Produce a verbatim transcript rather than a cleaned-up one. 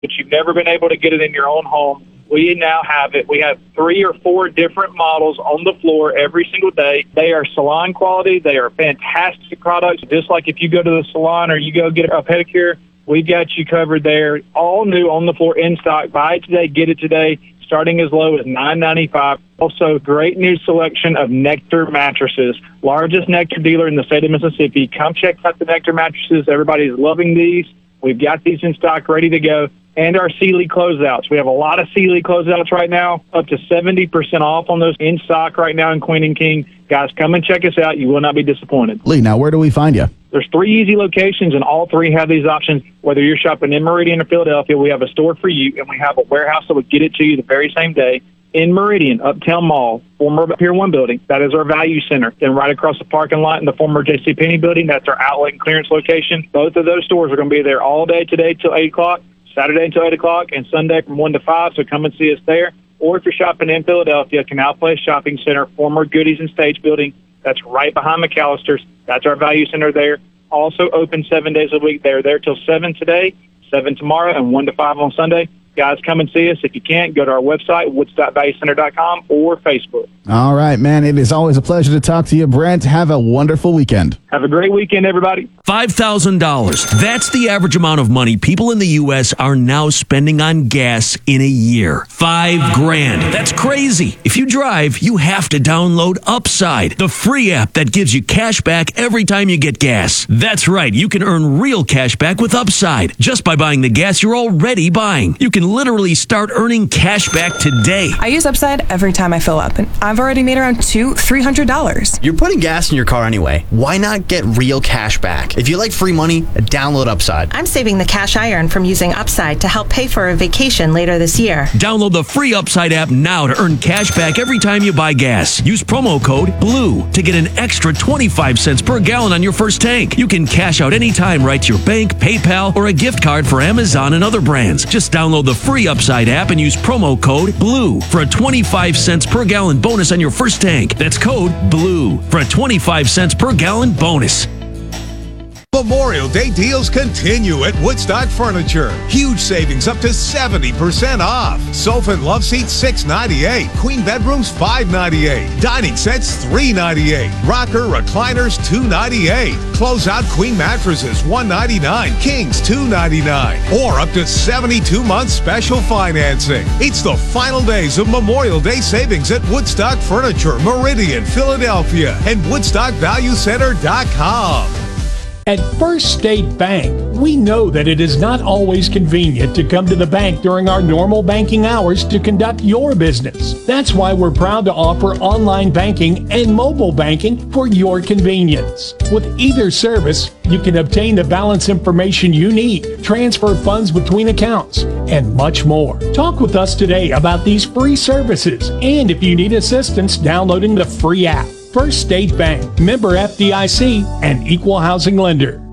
but you've never been able to get it in your own home, we now have it. We have three or four different models on the floor every single day. They are salon quality. They are fantastic products. Just like if you go to the salon or you go get a pedicure, we've got you covered there. All new on the floor in stock. Buy it today, get it today, starting as low as nine ninety-five. Also, great new selection of Nectar mattresses. Largest Nectar dealer in the state of Mississippi. Come check out the Nectar mattresses. Everybody's loving these. We've got these in stock ready to go. And our Sealy closeouts. We have a lot of Sealy closeouts right now, up to seventy percent off on those in stock right now in Queen and King. Guys, come and check us out. You will not be disappointed. Lee, now where do we find you? There's three easy locations, and all three have these options. Whether you're shopping in Meridian or Philadelphia, we have a store for you, and we have a warehouse that will get it to you the very same day. In Meridian, Uptown Mall, former Pier one building, that is our value center. Then right across the parking lot in the former JCPenney building, that's our outlet and clearance location. Both of those stores are going to be there all day today till eight o'clock. Saturday until eight o'clock, and Sunday from one to five, so come and see us there. Or if you're shopping in Philadelphia, Canal Place Shopping Center, former Goodies and Stage building, that's right behind McAllister's. That's our value center there. Also open seven days a week. They're there till seven today, seven tomorrow, and one to five on Sunday. Guys, come and see us. If you can't, go to our website, woodstock value center dot com, or Facebook. All right, man. It is always a pleasure to talk to you, Brent. Have a wonderful weekend. Have a great weekend, everybody. five thousand dollars. That's the average amount of money people in the U S are now spending on gas in a year. Five grand. That's crazy. If you drive, you have to download Upside, the free app that gives you cash back every time you get gas. That's right. You can earn real cash back with Upside just by buying the gas you're already buying. You can literally start earning cash back today. I use Upside every time I fill up, and I've already made around two, three hundred dollars. You're putting gas in your car anyway. Why not get real cash back? If you like free money, download Upside. I'm saving the cash I earn from using Upside to help pay for a vacation later this year. Download the free Upside app now to earn cash back every time you buy gas. Use promo code BLUE to get an extra twenty-five cents per gallon on your first tank. You can cash out anytime right to your bank, PayPal, or a gift card for Amazon and other brands. Just download the free Upside app and use promo code BLUE for a twenty-five cents per gallon bonus on your first tank. That's code BLUE for a twenty-five cents per gallon bonus. Memorial Day deals continue at Woodstock Furniture. Huge savings up to seventy percent off. Sofa and love seats six ninety-eight. Queen bedrooms five ninety-eight. Dining sets three ninety-eight. Rocker recliners two ninety-eight. Closeout queen mattresses one ninety-nine. Kings two ninety-nine. Or up to seventy-two months special financing. It's the final days of Memorial Day savings at Woodstock Furniture, Meridian, Philadelphia, and woodstock value center dot com. At First State Bank, we know that it is not always convenient to come to the bank during our normal banking hours to conduct your business. That's why we're proud to offer online banking and mobile banking for your convenience. With either service, you can obtain the balance information you need, transfer funds between accounts, and much more. Talk with us today about these free services, and if you need assistance downloading the free app. First State Bank, member F D I C, and equal housing lender.